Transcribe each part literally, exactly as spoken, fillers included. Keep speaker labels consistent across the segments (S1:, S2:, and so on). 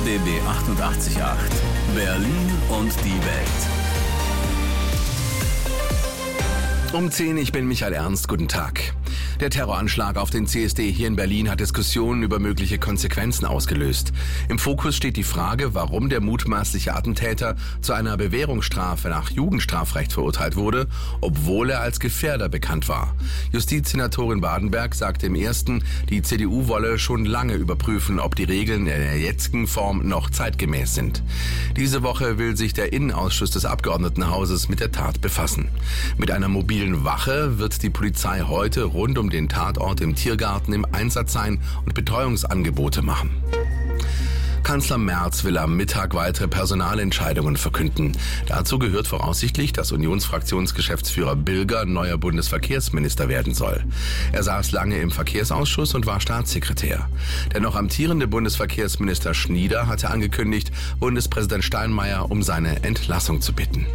S1: B B achtundachtzig Komma acht. Berlin und die Welt.
S2: Um zehn, ich bin Michael Ernst, guten Tag. Der Terroranschlag auf den C S D hier in Berlin hat Diskussionen über mögliche Konsequenzen ausgelöst. Im Fokus steht die Frage, warum der mutmaßliche Attentäter zu einer Bewährungsstrafe nach Jugendstrafrecht verurteilt wurde, obwohl er als Gefährder bekannt war. Justizsenatorin Badenberg sagte im Ersten, die C D U wolle schon lange überprüfen, ob die Regeln in der jetzigen Form noch zeitgemäß sind. Diese Woche will sich der Innenausschuss des Abgeordnetenhauses mit der Tat befassen. Mit einer mobilen Wache wird die Polizei heute rund um den Tatort im Tiergarten im Einsatz sein und Betreuungsangebote machen. Kanzler Merz will am Mittag weitere Personalentscheidungen verkünden. Dazu gehört voraussichtlich, dass Unionsfraktionsgeschäftsführer Bilger neuer Bundesverkehrsminister werden soll. Er saß lange im Verkehrsausschuss und war Staatssekretär. Der noch amtierende Bundesverkehrsminister Schnieder hatte angekündigt, Bundespräsident Steinmeier um seine Entlassung zu bitten.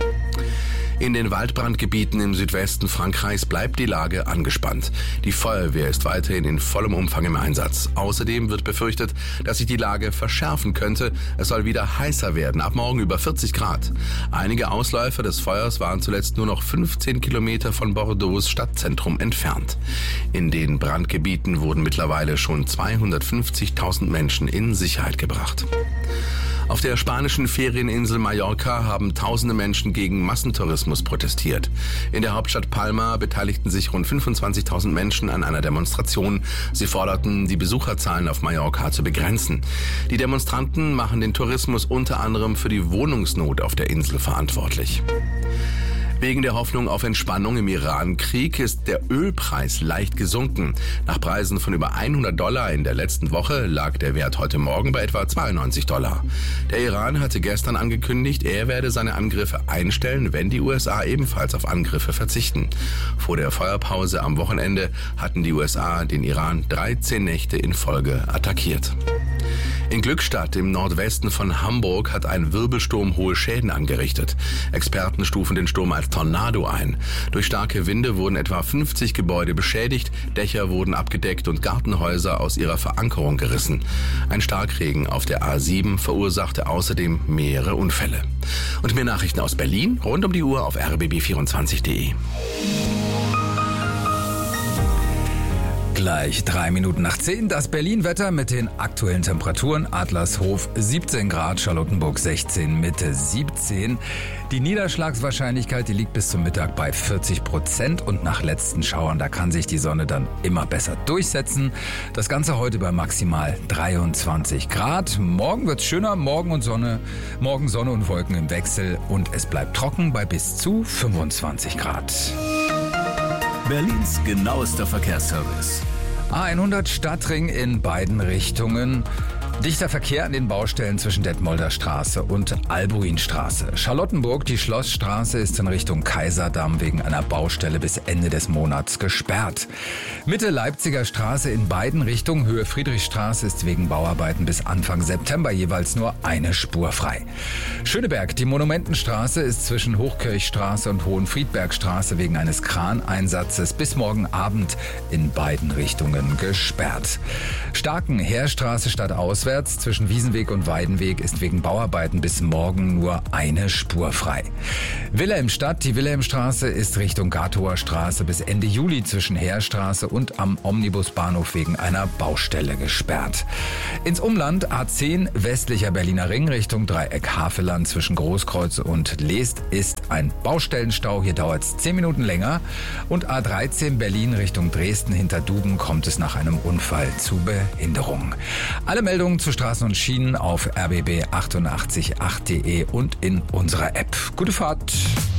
S2: In den Waldbrandgebieten im Südwesten Frankreichs bleibt die Lage angespannt. Die Feuerwehr ist weiterhin in vollem Umfang im Einsatz. Außerdem wird befürchtet, dass sich die Lage verschärfen könnte. Es soll wieder heißer werden, ab morgen über vierzig Grad. Einige Ausläufer des Feuers waren zuletzt nur noch fünfzehn Kilometer von Bordeaux Stadtzentrum entfernt. In den Brandgebieten wurden mittlerweile schon zweihundertfünfzigtausend Menschen in Sicherheit gebracht. Auf der spanischen Ferieninsel Mallorca haben tausende Menschen gegen Massentourismus protestiert. In der Hauptstadt Palma beteiligten sich rund fünfundzwanzigtausend Menschen an einer Demonstration. Sie forderten, die Besucherzahlen auf Mallorca zu begrenzen. Die Demonstranten machen den Tourismus unter anderem für die Wohnungsnot auf der Insel verantwortlich. Wegen der Hoffnung auf Entspannung im Iran-Krieg ist der Ölpreis leicht gesunken. Nach Preisen von über hundert Dollar in der letzten Woche lag der Wert heute Morgen bei etwa zweiundneunzig Dollar. Der Iran hatte gestern angekündigt, er werde seine Angriffe einstellen, wenn die U S A ebenfalls auf Angriffe verzichten. Vor der Feuerpause am Wochenende hatten die U S A den Iran dreizehn Nächte in Folge attackiert. In Glückstadt im Nordwesten von Hamburg hat ein Wirbelsturm hohe Schäden angerichtet. Experten stufen den Sturm als Tornado ein. Durch starke Winde wurden etwa fünfzig Gebäude beschädigt, Dächer wurden abgedeckt und Gartenhäuser aus ihrer Verankerung gerissen. Ein Starkregen auf der A sieben verursachte außerdem mehrere Unfälle. Und mehr Nachrichten aus Berlin rund um die Uhr auf r b b vierundzwanzig punkt d e.
S3: Gleich drei Minuten nach zehn, das Berlin-Wetter mit den aktuellen Temperaturen. Adlershof siebzehn Grad, Charlottenburg sechzehn, Mitte siebzehn. Die Niederschlagswahrscheinlichkeit, die liegt bis zum Mittag bei vierzig Prozent und nach letzten Schauern, da kann sich die Sonne dann immer besser durchsetzen. Das Ganze heute bei maximal dreiundzwanzig Grad. Morgen wird's schöner, morgen und Sonne, morgen Sonne und Wolken im Wechsel und es bleibt trocken bei bis zu fünfundzwanzig Grad.
S1: Berlins genauester Verkehrsservice.
S3: A hundert Stadtring in beiden Richtungen. Dichter Verkehr an den Baustellen zwischen Detmolder Straße und Albuinstraße. Charlottenburg, die Schlossstraße, ist in Richtung Kaiserdamm wegen einer Baustelle bis Ende des Monats gesperrt. Mitte Leipziger Straße in beiden Richtungen, Höhe Friedrichstraße, ist wegen Bauarbeiten bis Anfang September jeweils nur eine Spur frei. Schöneberg, die Monumentenstraße, ist zwischen Hochkirchstraße und Hohenfriedbergstraße wegen eines Kraneinsatzes bis morgen Abend in beiden Richtungen gesperrt. Starken, Heerstraße stadtauswärts zwischen Wiesenweg und Weidenweg ist wegen Bauarbeiten bis morgen nur eine Spur frei. Wilhelmstadt, die Wilhelmstraße, ist Richtung Gatower Straße bis Ende Juli zwischen Heerstraße und am Omnibusbahnhof wegen einer Baustelle gesperrt. Ins Umland A zehn westlicher Berliner Ring Richtung Dreieck Haveland zwischen Großkreuz und Leest ist ein Baustellenstau. Hier dauert es zehn Minuten länger. Und A dreizehn Berlin Richtung Dresden hinter Duben kommt es nach einem Unfall zu Behinderungen. Alle Meldungen zu Straßen und Schienen auf r b b achtundachtzig punkt acht punkt d e und in unserer App. Gute Fahrt!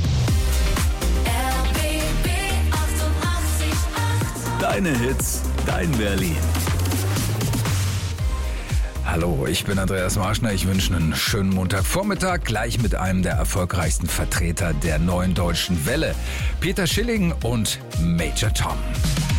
S1: R B B achtundachtzig Komma acht. Deine Hits, dein Berlin.
S3: Hallo, ich bin Andreas Marschner. Ich wünsche einen schönen Montagvormittag, gleich mit einem der erfolgreichsten Vertreter der neuen deutschen Welle, Peter Schilling und Major Tom.